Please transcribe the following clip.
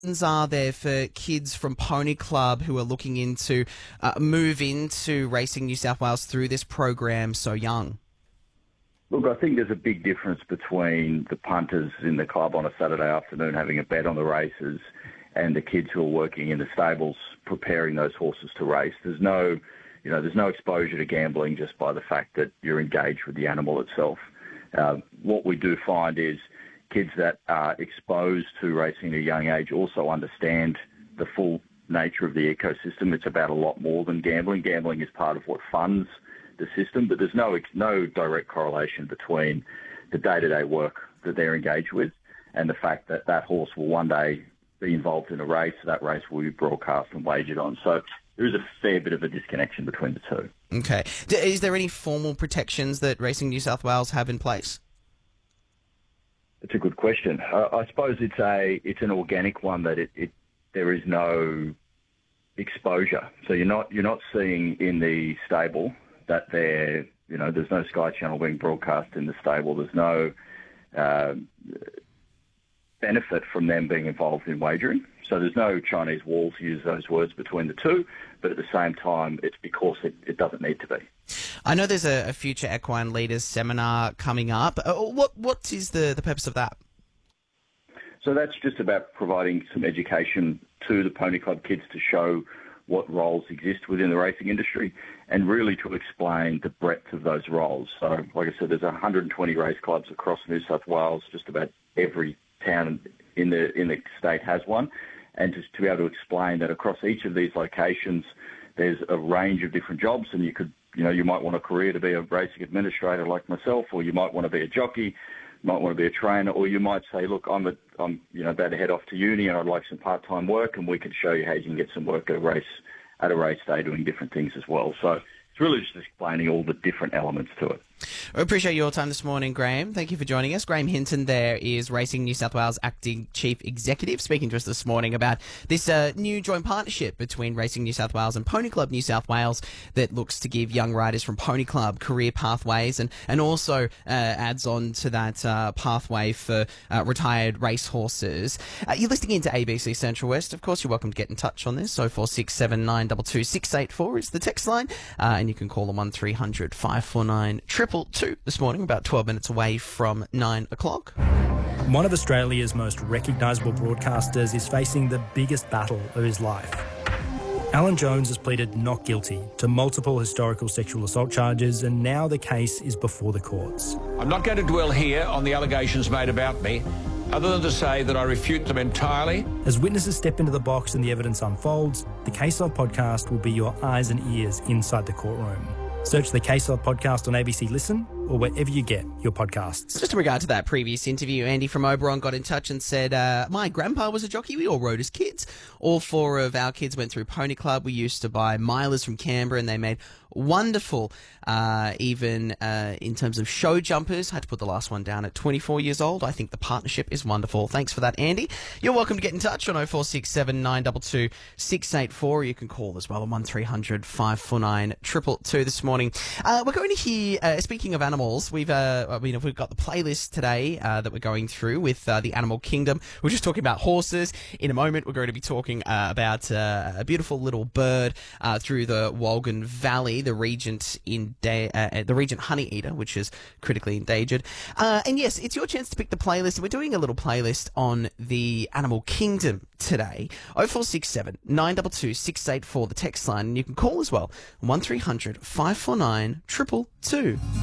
are there for kids from Pony Club who are looking into move into Racing New South Wales through this program so young? Look, I think there's a big difference between the punters in the club on a Saturday afternoon having a bet on the races and the kids who are working in the stables preparing those horses to race. There's no exposure to gambling just by the fact that you're engaged with the animal itself. What we do find is kids that are exposed to racing at a young age also understand the full nature of the ecosystem. It's about a lot more than gambling. Gambling is part of what funds the system, but there's no direct correlation between the day-to-day work that they're engaged with and the fact that that horse will one day be involved in a race. That race will be broadcast and wagered on. So there is a fair bit of a disconnection between the two. Okay. Is there any formal protections that Racing New South Wales have in place? It's a good question. I suppose it's an organic one that there is no exposure. So you're not seeing in the stable that there's no Sky Channel being broadcast in the stable. There's no benefit from them being involved in wagering. So there's no Chinese wall, to use those words, between the two. But at the same time, it's because it doesn't need to be. I know there's a Future Equine Leaders seminar coming up. What is the purpose of that? So that's just about providing some education to the Pony Club kids to show what roles exist within the racing industry and really to explain the breadth of those roles. So, like I said, there's 120 race clubs across New South Wales. Just about every town in the state has one. And just to be able to explain that across each of these locations, there's a range of different jobs, and you might want a career to be a racing administrator like myself, or you might want to be a jockey, might want to be a trainer, or you might say, look, I'm about to head off to uni and I'd like some part-time work, and we can show you how you can get some work at a race day doing different things as well. So it's really just explaining all the different elements to it. I appreciate your time this morning, Graham. Thank you for joining us. Graham Hinton there is Racing New South Wales Acting Chief Executive, speaking to us this morning about this new joint partnership between Racing New South Wales and Pony Club New South Wales that looks to give young riders from Pony Club career pathways and also adds on to that pathway for retired racehorses. You're listening into ABC Central West. Of course, you're welcome to get in touch on this. 0467922684 684 is the text line, and you can call them 1300 549 222 this morning, about 12 minutes away from 9 o'clock. One of Australia's most recognisable broadcasters is facing the biggest battle of his life. Alan Jones has pleaded not guilty to multiple historical sexual assault charges, and now the case is before the courts. I'm not going to dwell here on the allegations made about me, other than to say that I refute them entirely. As witnesses step into the box and the evidence unfolds, the Case Of podcast will be your eyes and ears inside the courtroom. Search the Case Of podcast on ABC Listen or wherever you get your podcasts. Just in regard to that previous interview, Andy from Oberon got in touch and said, my grandpa was a jockey. We all rode as kids. All four of our kids went through Pony Club. We used to buy milers from Canberra, and they made wonderful, even in terms of show jumpers. Had to put the last one down at 24 years old. I think the partnership is wonderful. Thanks for that, Andy. You're welcome to get in touch on 0467 922 684. You can call as well on 1300 549 222 this morning. We're going to hear, speaking of animals, we've got the playlist today that we're going through with the Animal Kingdom. We're just talking about horses. In a moment, we're going to be talking about a beautiful little bird through the Wolgan Valley, the Regent Honeyeater, which is critically endangered. And yes, it's your chance to pick the playlist. We're doing a little playlist on the Animal Kingdom today. 0467 922 684, the text line, and you can call as well, 1300 549 222.